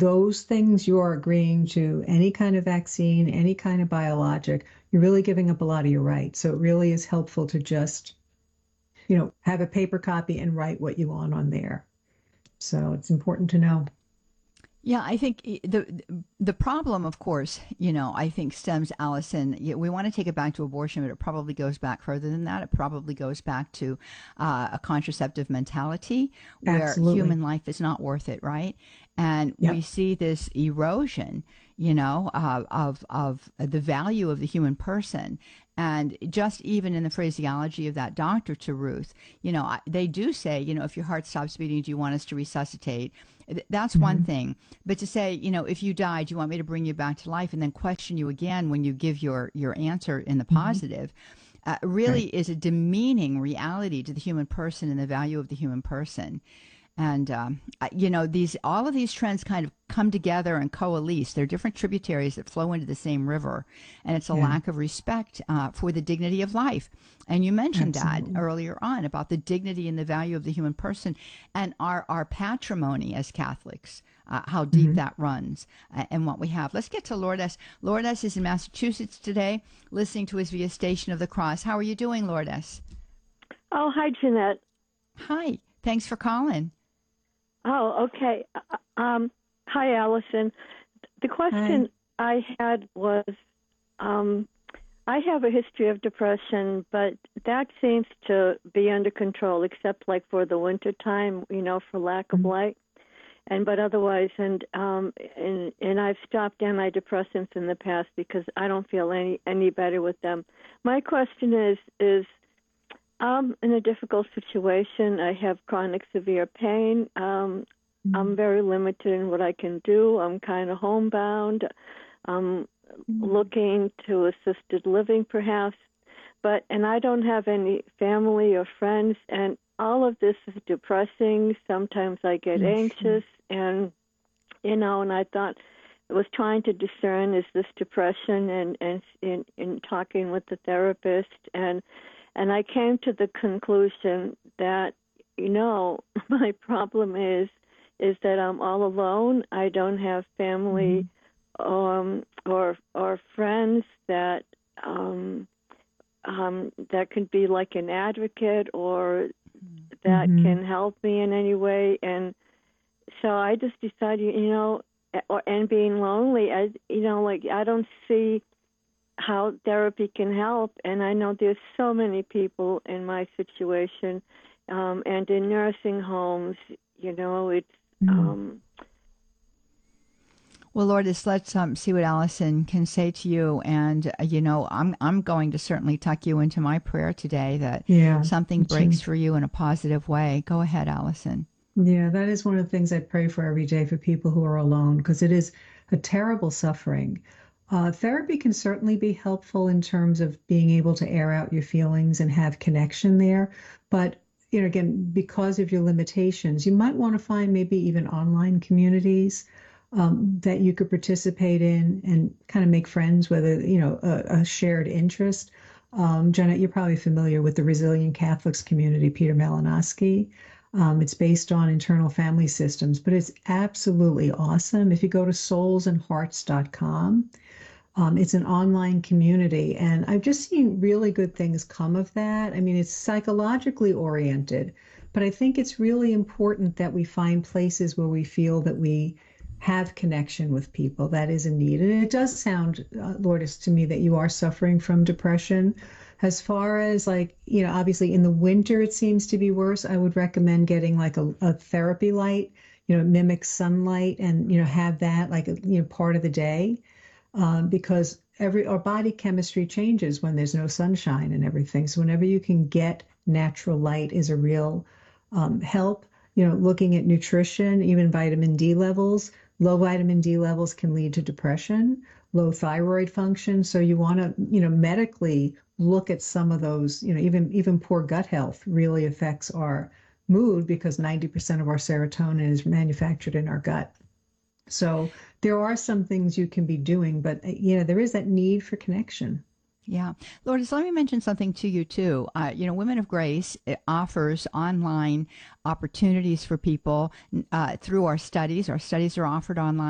those things, you are agreeing to any kind of vaccine, any kind of biologic. You're really giving up a lot of your rights. So it really is helpful to just, have a paper copy and write what you want on there. So it's important to know. Yeah, I think the problem, of course, I think stems, Allison. We want to take it back to abortion, but it probably goes back further than that. It probably goes back to a contraceptive mentality where Absolutely. human life is not worth it, right? And we Yep. see this erosion, of the value of the human person. And just even in the phraseology of that doctor to Ruth, they do say, if your heart stops beating, do you want us to resuscitate? That's one Hmm. thing. But to say, if you died, do you want me to bring you back to life, and then question you again when you give your answer in the Hmm. positive, really Right. is a demeaning reality to the human person and the value of the human person. And these all of these trends kind of come together and coalesce. They're different tributaries that flow into the same river, and it's a Yeah, lack of respect for the dignity of life. And you mentioned that absolutely. earlier on about the dignity and the value of the human person, and our patrimony as Catholics. How deep Hmm. that runs and what we have. Let's get to Lourdes. Lourdes is in Massachusetts today, listening to us via Station of the Cross. How are you doing, Lourdes? Oh, hi, Jeanette. Hi. Thanks for calling. Oh, okay. Hi, Allison. The Hi. question I had was, um, I have a history of depression, but that seems to be under control, except like for the winter time, for lack of Mhm. light. But otherwise, and I've stopped antidepressants in the past because I don't feel any better with them. My question is I'm in a difficult situation. I have chronic severe pain. I'm very limited in what I can do. I'm kind of homebound. I'm Mhm. looking to assisted living, perhaps, and I don't have any family or friends, and all of this is depressing. Sometimes I get I'm sure. anxious, and and I thought I was trying to discern, is this depression, and in talking with the therapist, and I came to the conclusion that my problem is that I'm all alone. I don't have family Mhm. or friends that could be like an advocate or that Mhm. can help me in any way. And so I just decided, and being lonely, like I don't see how therapy can help. And I know there's so many people in my situation, and in nursing homes, it's, Mhm. um, Well, Lourdes, let's see what Allison can say to you. And I'm going to certainly tuck you into my prayer today that Yeah, something me breaks too. for you in a positive way. Go ahead, Allison. Yeah, that is one of the things I pray for every day for people who are alone, because it is a terrible suffering. Therapy can certainly be helpful in terms of being able to air out your feelings and have connection there. But, again, because of your limitations, you might want to find maybe even online communities that you could participate in and kind of make friends with a shared interest. Janet, you're probably familiar with the Resilient Catholics community, Peter Malinowski. It's based on internal family systems, but it's absolutely awesome. If you go to soulsandhearts.com, it's an online community, and I've just seen really good things come of that. I mean, it's psychologically oriented, but I think it's really important that we find places where we feel that we have connection with people that is in need. And it does sound, Lourdes, to me that you are suffering from depression. As far as like, obviously in the winter it seems to be worse. I would recommend getting like a therapy light, mimic sunlight and, have that like, part of the day because our body chemistry changes when there's no sunshine and everything. So whenever you can get natural light is a real help. Looking at nutrition, even vitamin D levels. Low vitamin D levels can lead to depression, low thyroid function. So you want to, medically look at some of those. Even poor gut health really affects our mood because 90% of our serotonin is manufactured in our gut. So there are some things you can be doing, but there is that need for connection. Yeah. Lourdes, let me mention something to you too. Women of Grace offers online opportunities for people through our studies. Our studies are offered online.